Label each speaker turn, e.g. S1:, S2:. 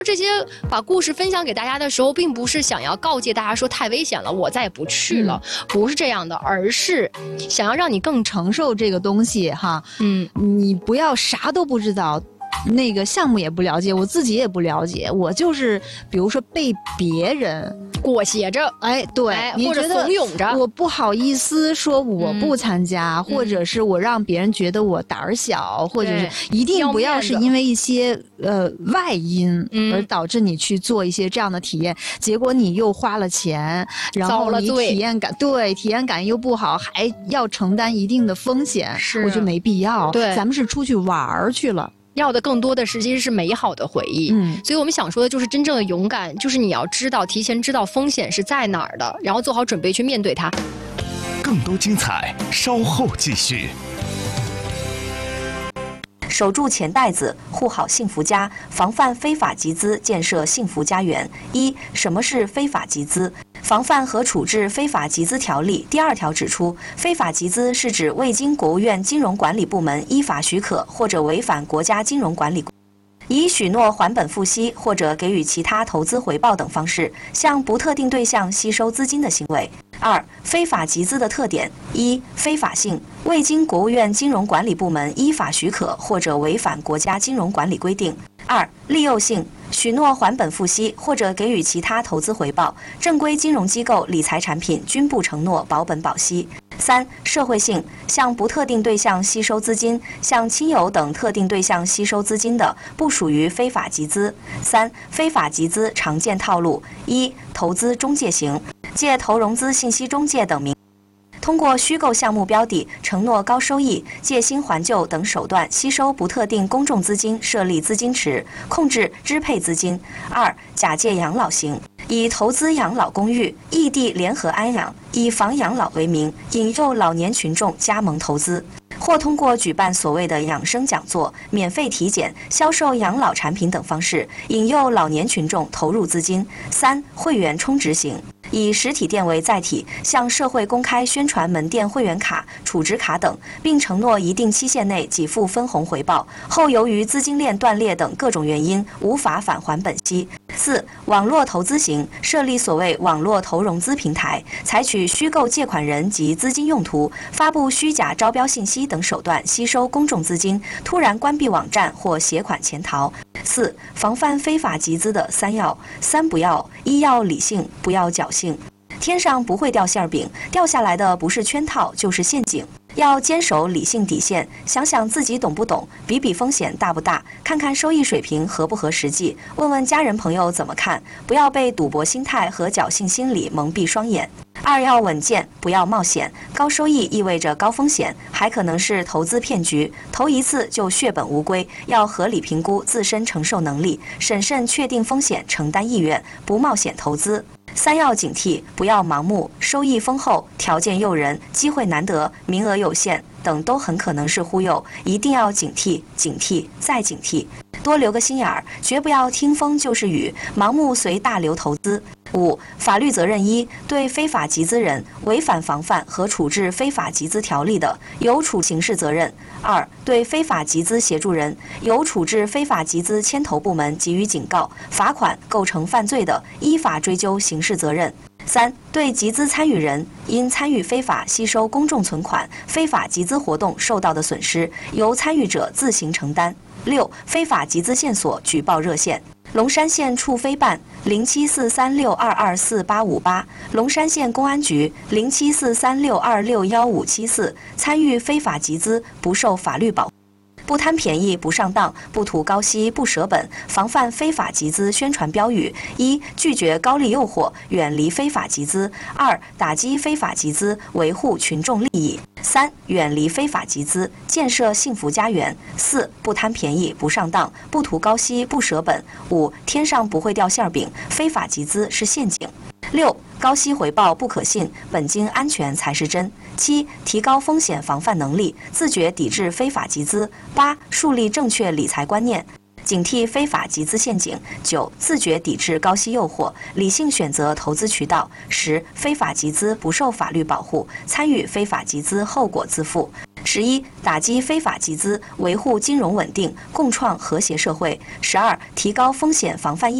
S1: 这些把故事分享给大家的时候，并不是想要告诫大家说太危险了，我再也不去了，不是这样的，而是想要让你更
S2: 承受这个东西哈。你不要啥都不知道。那个项目也不了解，我自己也不了解，我就是比如说被别人
S1: 裹挟着，
S2: 对，
S1: 或者怂恿着，
S2: 我不好意思说我不参加，或者是我让别人觉得我胆儿小，或者是一定不要是因为一些外因而导致你去做一些这样的体验，结果你又花了钱，然后你体验感又不好，还要承担一定的风险，我觉得没必要。
S1: 对，
S2: 咱们是出去玩去了。
S1: 要的更多的是其实是美好的回忆，所以我们想说的就是真正的勇敢，就是你要提前知道风险是在哪儿的，然后做好准备去面对它。
S3: 更多精彩稍后继续。
S4: 守住钱袋子，护好幸福家，防范非法集资，建设幸福家园。什么是非法集资？防范和处置非法集资条例第2条指出，非法集资是指未经国务院金融管理部门依法许可或者违反国家金融管理以许诺还本付息或者给予其他投资回报等方式向不特定对象吸收资金的行为。非法集资的特点：非法性，未经国务院金融管理部门依法许可或者违反国家金融管理规定；利诱性，许诺还本付息或者给予其他投资回报，正规金融机构理财产品均不承诺保本保息。社会性，向不特定对象吸收资金，向亲友等特定对象吸收资金的，不属于非法集资。非法集资常见套路：投资中介型，借投融资信息中介等名通过虚构项目标的，承诺高收益、借新还旧等手段吸收不特定公众资金，设立资金池，控制支配资金。假借养老型，以投资养老公寓、异地联合安养、以房养老为名，引诱老年群众加盟投资，或通过举办所谓的养生讲座、免费体检、销售养老产品等方式，引诱老年群众投入资金。会员充值型，以实体店为载体，向社会公开宣传门店会员卡、储值卡等，并承诺一定期限内给付分红回报，后由于资金链断裂等各种原因无法返还本息。网络投资型，设立所谓网络投融资平台，采取虚构借款人及资金用途，发布虚假招标信息等手段吸收公众资金，突然关闭网站或携款潜逃。防范非法集资的3要：3不要，要理性，不要侥幸。天上不会掉馅饼，掉下来的不是圈套就是陷阱。要坚守理性底线，想想自己懂不懂，比比风险大不大，看看收益水平合不合实际，问问家人朋友怎么看，不要被赌博心态和侥幸心理蒙蔽双眼。要稳健，不要冒险，高收益意味着高风险，还可能是投资骗局，投一次就血本无归，要合理评估自身承受能力，审慎确定风险承担意愿，不冒险投资。要警惕，不要盲目，收益丰厚、条件诱人、机会难得、名额有限等都很可能是忽悠，一定要警惕、警惕再警惕，多留个心眼儿，绝不要听风就是雨，盲目随大流投资。法律责任对非法集资人违反防范和处置非法集资条例的，有处刑事责任。对非法集资协助人，有处置非法集资牵头部门给予警告、罚款，构成犯罪的，依法追究刑事责任。对集资参与人因参与非法吸收公众存款、非法集资活动受到的损失，由参与者自行承担。非法集资线索举报热线：龙山县处非办0743622488，龙山县公安局074362617574。参与非法集资不受法律保护。不贪便宜，不上当，不图高息，不舍本，防范非法集资宣传标语：拒绝高利诱惑，远离非法集资；打击非法集资，维护群众利益；远离非法集资，建设幸福家园；不贪便宜，不上当，不图高息，不舍本；天上不会掉馅饼，非法集资是陷阱；高息回报不可信，本金安全才是真；提高风险防范能力，自觉抵制非法集资；树立正确理财观念，警惕非法集资陷阱；自觉抵制高息诱惑，理性选择投资渠道；非法集资不受法律保护，参与非法集资后果自负。 11、打击非法集资，维护金融稳定，共创和谐社会。12、提高风险防范意